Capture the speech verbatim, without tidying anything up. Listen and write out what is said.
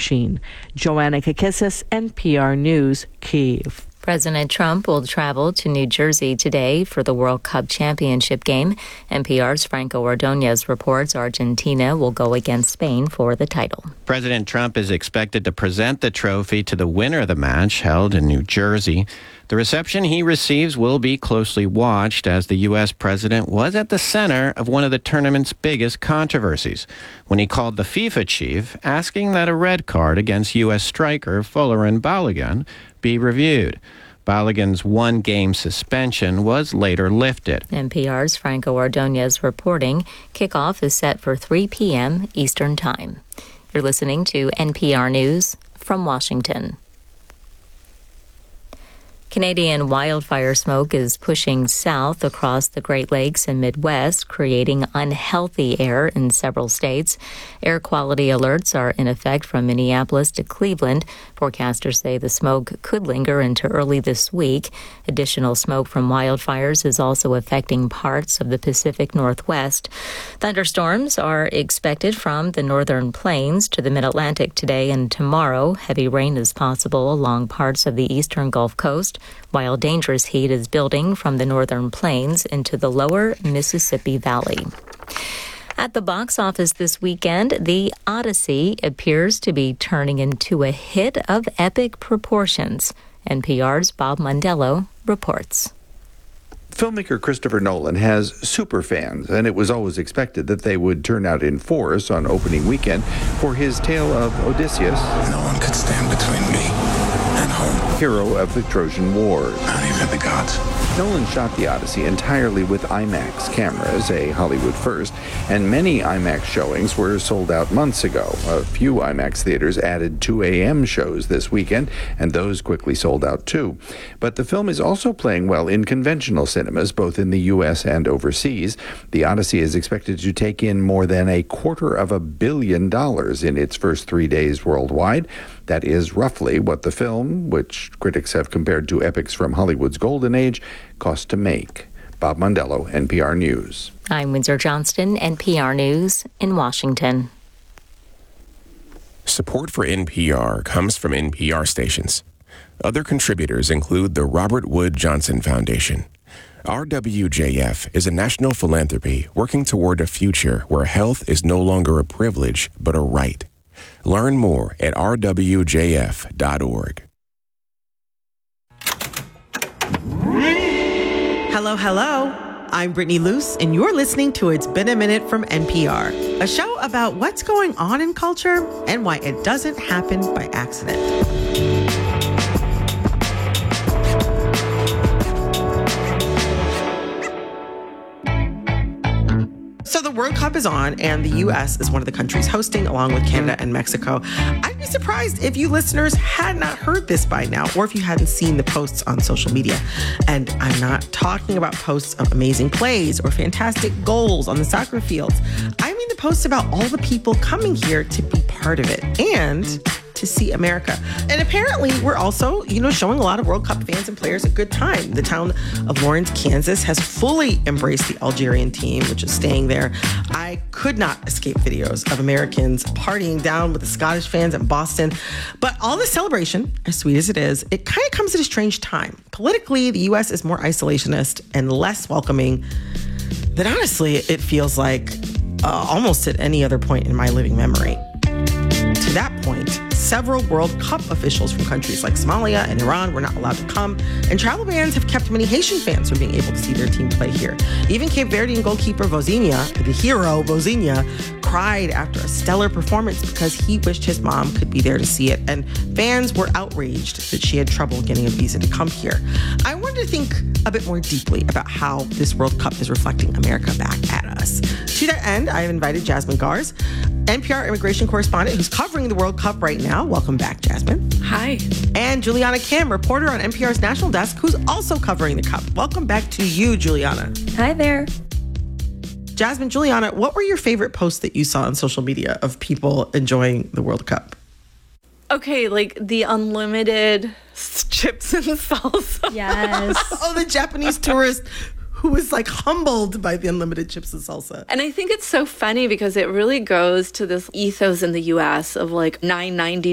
machine. Joanna Kakissis, N P R News, Kyiv. President Trump will travel to New Jersey today for the World Cup championship game. N P R's Franco Ordonez reports Argentina will go against Spain for the title. President Trump is expected to present the trophy to the winner of the match held in New Jersey. The reception he receives will be closely watched, as the U S president was at the center of one of the tournament's biggest controversies when he called the FIFA chief, asking that a red card against U S striker Folarin Balogun be reviewed. Balogun's one-game suspension was later lifted. N P R's Franco Ordonez reporting. Kickoff is set for three p.m. Eastern Time. You're listening to N P R News from Washington. Canadian wildfire smoke is pushing south across the Great Lakes and Midwest, creating unhealthy air in several states. Air quality alerts are in effect from Minneapolis to Cleveland. Forecasters say the smoke could linger into early this week. Additional smoke from wildfires is also affecting parts of the Pacific Northwest. Thunderstorms are expected from the northern plains to the mid-Atlantic today and tomorrow. Heavy rain is possible along parts of the eastern Gulf Coast, while dangerous heat is building from the northern plains into the lower Mississippi Valley. At the box office this weekend, The Odyssey appears to be turning into a hit of epic proportions. N P R's Bob Mondello reports. Filmmaker Christopher Nolan has super fans, and it was always expected that they would turn out in force on opening weekend for his tale of Odysseus. No one could stand between me and home. Hero of the Trojan Wars. Not even the gods. Nolan shot The Odyssey entirely with IMAX cameras, a Hollywood first, and many IMAX showings were sold out months ago. A few IMAX theaters added two a.m. shows this weekend, and those quickly sold out too. But the film is also playing well in conventional cinemas, both in the U S and overseas. The Odyssey is expected to take in more than a quarter of a billion dollars in its first three days worldwide. That is roughly what the film, which critics have compared to epics from Hollywood's golden age, cost to make. Bob Mondello, N P R News. I'm Windsor Johnston, N P R News in Washington. Support for N P R comes from N P R stations. Other contributors include the Robert Wood Johnson Foundation. R W J F is a national philanthropy working toward a future where health is no longer a privilege, but a right. Learn more at r w j f dot org. Hello, hello. I'm Brittany Luce, and you're listening to It's Been a Minute from N P R, a show about what's going on in culture and why it doesn't happen by accident. So the World Cup is on, and the U S is one of the countries hosting, along with Canada and Mexico. I'd be surprised if you listeners had not heard this by now, or if you hadn't seen the posts on social media. And I'm not talking about posts of amazing plays or fantastic goals on the soccer fields. I mean the posts about all the people coming here to be part of it and to see America. And apparently we're also, you know, showing a lot of World Cup fans and players a good time. The town of Lawrence, Kansas has fully embraced the Algerian team, which is staying there. I could not escape videos of Americans partying down with the Scottish fans in Boston. But all this celebration, as sweet as it is, it kind of comes at a strange time. Politically, the U S is more isolationist and less welcoming than honestly it feels like uh, almost at any other point in my living memory. To that point, several World Cup officials from countries like Somalia and Iran were not allowed to come, and travel bans have kept many Haitian fans from being able to see their team play here. Even Cape Verdean goalkeeper Vozinha, the hero Vozinha, cried after a stellar performance because he wished his mom could be there to see it, and fans were outraged that she had trouble getting a visa to come here. I wanted to think a bit more deeply about how this World Cup is reflecting America back at us. To that end, I have invited Jasmine Garz, N P R immigration correspondent who's covering the World Cup right now. Welcome back, Jasmine. Hi. And Juliana Kim, reporter on N P R's National Desk, who's also covering the Cup. Welcome back to you, Juliana. Hi there. Jasmine, Juliana, what were your favorite posts that you saw on social media of people enjoying the World Cup? Okay, like the unlimited chips and salsa. Yes. Oh, the Japanese tourist who was like humbled by the unlimited chips and salsa. And I think it's so funny because it really goes to this ethos in the U S of like nine ninety